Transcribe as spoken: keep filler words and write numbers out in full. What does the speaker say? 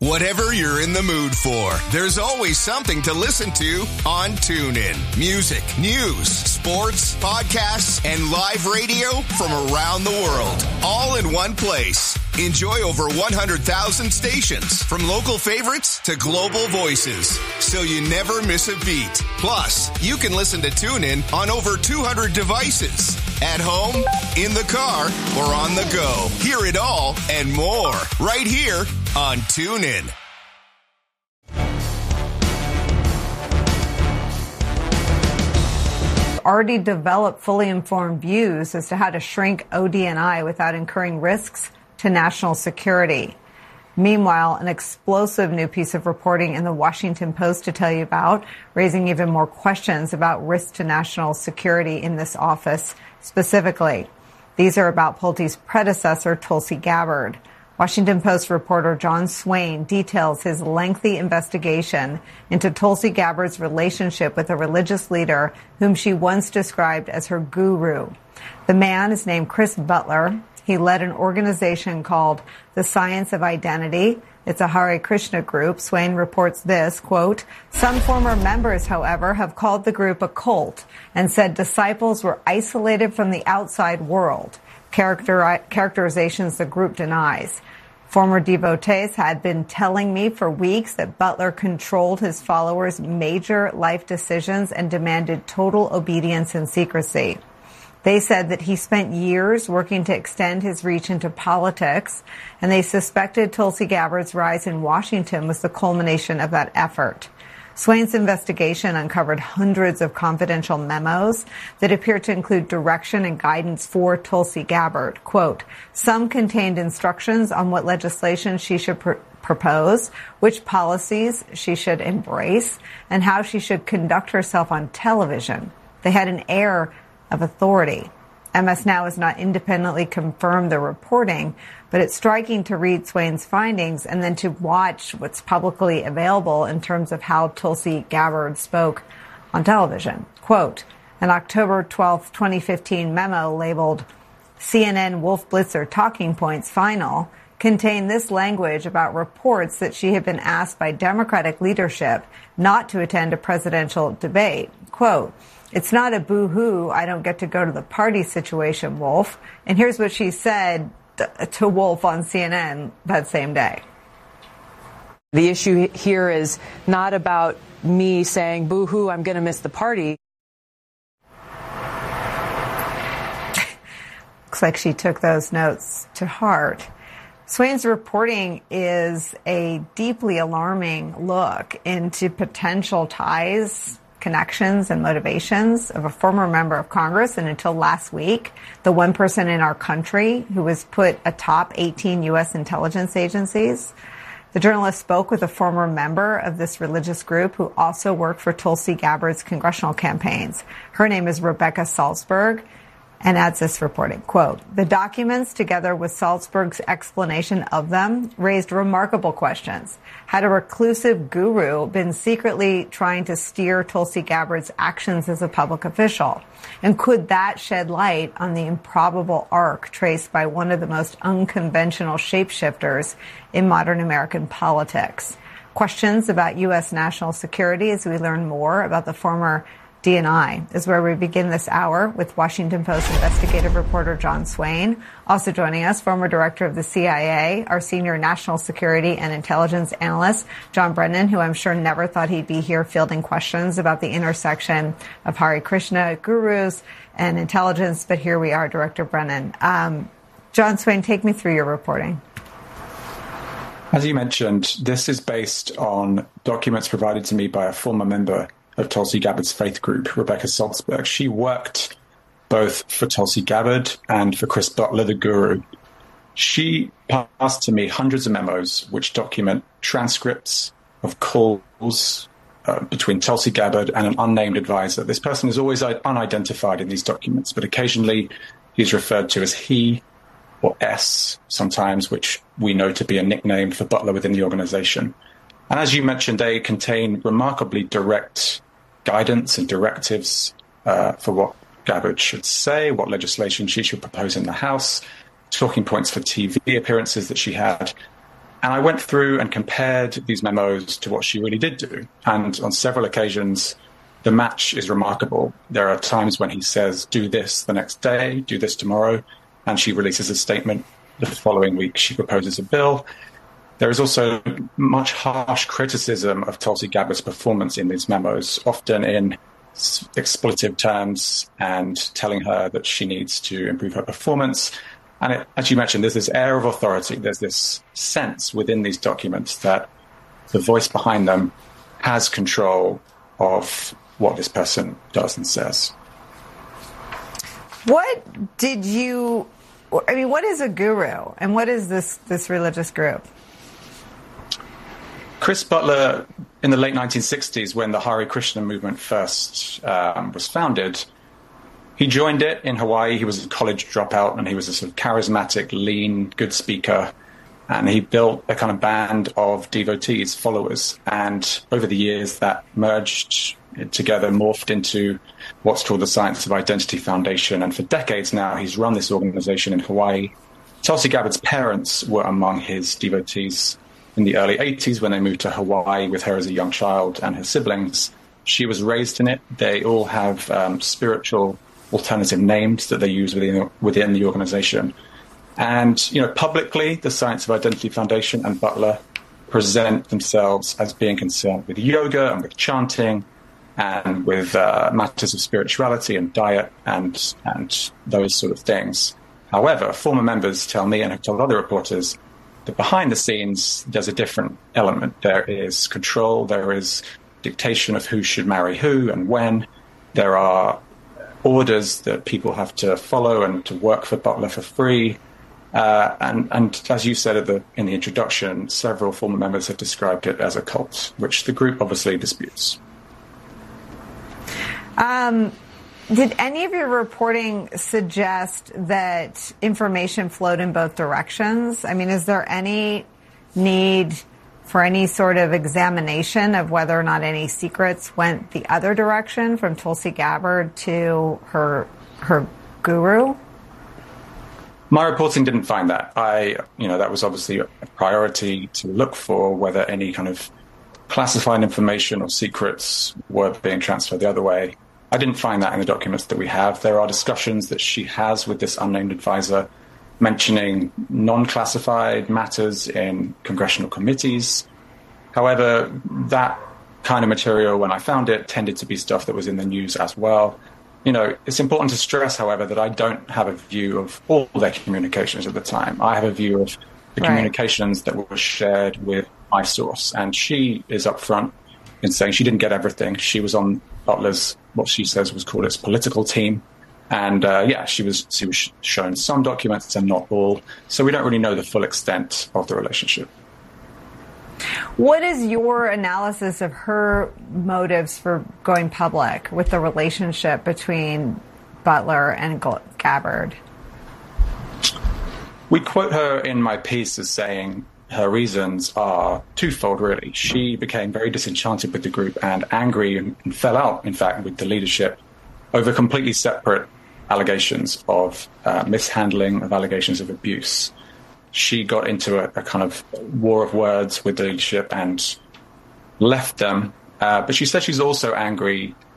Whatever you're in the mood for, there's always something to listen to on TuneIn. Music, news, sports, podcasts, and live radio from around the world, all in one place. Enjoy over one hundred thousand stations, from local favorites to global voices, so you never miss a beat. Plus, you can listen to TuneIn on over two hundred devices. At home, in the car, or on the go. Hear it all and more right here on TuneIn. Already developed fully informed views as to how to shrink O D N I without incurring risks to national security. Meanwhile, an explosive new piece of reporting in the Washington Post to tell you about, raising even more questions about risk to national security in this office specifically. These are about Pulte's predecessor, Tulsi Gabbard. Washington Post reporter John Swain details his lengthy investigation into Tulsi Gabbard's relationship with a religious leader whom she once described as her guru. The man is named Chris Butler. He led an organization called The Science of Identity. It's a Hare Krishna group. Swain reports this, quote, some former members, however, have called the group a cult and said disciples were isolated from the outside world, character, characterizations the group denies. Former devotees had been telling me for weeks that Butler controlled his followers' major life decisions and demanded total obedience and secrecy. They said that he spent years working to extend his reach into politics, and they suspected Tulsi Gabbard's rise in Washington was the culmination of that effort. Swain's investigation uncovered hundreds of confidential memos that appeared to include direction and guidance for Tulsi Gabbard. Quote, some contained instructions on what legislation she should pr- propose, which policies she should embrace, and how she should conduct herself on television. They had an air of authority. M S Now has not independently confirmed the reporting, but it's striking to read Swain's findings and then to watch what's publicly available in terms of how Tulsi Gabbard spoke on television. Quote, an October twelfth, twenty fifteen memo labeled C N N Wolf Blitzer Talking Points Final contained this language about reports that she had been asked by Democratic leadership not to attend a presidential debate. Quote, it's not a boo-hoo, I don't get to go to the party situation, Wolf. And here's what she said to Wolf on C N N that same day. The issue here is not about me saying, boo-hoo, I'm going to miss the party. Looks like she took those notes to heart. Swain's reporting is a deeply alarming look into potential ties, connections, and motivations of a former member of Congress, and until last week, the one person in our country who was put atop eighteen U S intelligence agencies. The journalist spoke with a former member of this religious group who also worked for Tulsi Gabbard's congressional campaigns. Her name is Rebecca Salzberg, and adds this reporting, quote, the documents, together with Salzberg's explanation of them, raised remarkable questions. Had a reclusive guru been secretly trying to steer Tulsi Gabbard's actions as a public official? And could that shed light on the improbable arc traced by one of the most unconventional shapeshifters in modern American politics? Questions about U S national security as we learn more about the former D N I is where we begin this hour with Washington Post investigative reporter John Swain. Also joining us, former director of the C I A, our senior national security and intelligence analyst, John Brennan, who I'm sure never thought he'd be here fielding questions about the intersection of Hare Krishna gurus and intelligence, but here we are, Director Brennan. Um, John Swain, take me through your reporting. As you mentioned, this is based on documents provided to me by a former member of Tulsi Gabbard's faith group, Rebecca Salzberg. She worked both for Tulsi Gabbard and for Chris Butler, the guru. She passed to me hundreds of memos which document transcripts of calls uh, between Tulsi Gabbard and an unnamed advisor. This person is always unidentified in these documents, but occasionally he's referred to as he or S sometimes, which we know to be a nickname for Butler within the organization. And as you mentioned, they contain remarkably direct guidance and directives uh, for what Gabbard should say, what legislation she should propose in the House, talking points for T V appearances that she had. And I went through and compared these memos to what she really did do. And on several occasions, the match is remarkable. There are times when he says, do this the next day, do this tomorrow, and she releases a statement. The following week, she proposes a bill. There is also much harsh criticism of Tulsi Gabbard's performance in these memos, often in expletive terms and telling her that she needs to improve her performance. And it, as you mentioned, there's this air of authority. There's this sense within these documents that the voice behind them has control of what this person does and says. What did you, I mean, what is a guru and what is this, this religious group? Chris Butler, in the late nineteen sixties, when the Hare Krishna movement first um, was founded, he joined it in Hawaii. He was a college dropout, and he was a sort of charismatic, lean, good speaker. And he built a kind of band of devotees, followers. And over the years, that merged together, morphed into what's called the Science of Identity Foundation. And for decades now, he's run this organization in Hawaii. Tulsi Gabbard's parents were among his devotees in the early eighties when they moved to Hawaii with her as a young child and her siblings. She was raised in it. They all have um, spiritual alternative names that they use within, within the organization. And, you know, publicly, the Science of Identity Foundation and Butler present themselves as being concerned with yoga and with chanting and with uh, matters of spirituality and diet and and those sort of things. However, former members tell me and have told other reporters that behind the scenes, there's a different element. There is control. There is dictation of who should marry who and when. There are orders that people have to follow and to work for Butler for free. Uh, and, and as you said at the, in the introduction, several former members have described it as a cult, which the group obviously disputes. Um, did any of your reporting suggest that information flowed in both directions? I mean, is there any need for any sort of examination of whether or not any secrets went the other direction from Tulsi Gabbard to her her guru? My reporting didn't find that. I, you know, that was obviously a priority to look for whether any kind of classified information or secrets were being transferred the other way. I didn't find that in the documents that we have. There are discussions that she has with this unnamed advisor mentioning non-classified matters in congressional committees. However, that kind of material, when I found it, tended to be stuff that was in the news as well. You know, it's important to stress, however, that I don't have a view of all their communications at the time. I have a view of the right. communications that were shared with my source. And she is upfront in saying she didn't get everything. She was on Butler's, what she says was called its political team. And uh, yeah, she was, she was shown some documents and not all. So we don't really know the full extent of the relationship. What is your analysis of her motives for going public with the relationship between Butler and Gabbard? We quote her in my piece as saying her reasons are twofold, really. She became very disenchanted with the group and angry and, and fell out, in fact, with the leadership over completely separate allegations of uh, mishandling, of allegations of abuse. She got into a, a kind of war of words with the leadership and left them. Uh, but she said she's also angry